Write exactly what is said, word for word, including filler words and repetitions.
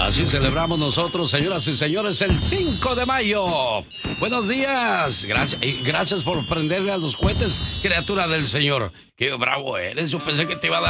Así celebramos nosotros, señoras y señores, el cinco de mayo. Buenos días. Gracias, gracias por prenderle a los cohetes, criatura del Señor. Qué bravo eres. Yo pensé que te iba a dar